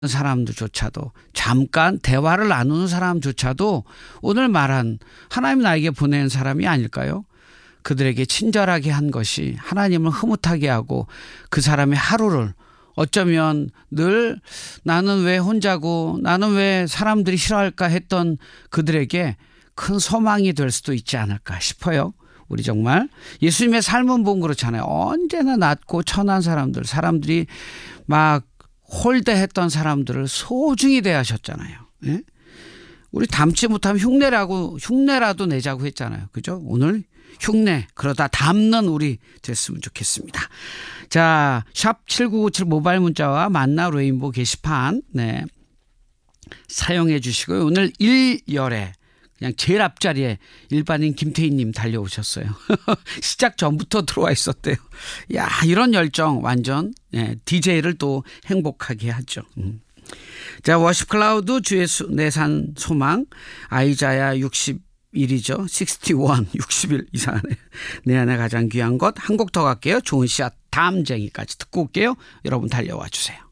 사람들조차도 잠깐 대화를 나누는 사람조차도 오늘 말한 하나님 나에게 보낸 사람이 아닐까요? 그들에게 친절하게 한 것이 하나님을 흐뭇하게 하고 그 사람의 하루를 어쩌면 늘 나는 왜 혼자고 나는 왜 사람들이 싫어할까 했던 그들에게 큰 소망이 될 수도 있지 않을까 싶어요. 우리 정말 예수님의 삶은 보면 그렇잖아요. 언제나 낮고 천한 사람들이 막 홀대했던 사람들을 소중히 대하셨잖아요. 예? 우리 닮지 못하면 흉내라도 내자고 했잖아요. 그죠? 오늘 흉내 그러다 닮는 우리 됐으면 좋겠습니다. 자, 샵 7997 모바일 문자와 만나 레인보우 게시판 사용해 주시고요. 오늘 1열에 그냥 제일 앞자리에 일반인 김태희님 달려오셨어요. 시작 전부터 들어와 있었대요. 야, 이런 열정 완전 DJ를 또 행복하게 하죠. 자, 워십 클라우드 주의 내산 소망 아이자야 61이죠. 61 이상하네. 내 안에 가장 귀한 것 한 곡 더 갈게요. 좋은 씨앗 담쟁이까지 듣고 올게요. 여러분 달려와 주세요.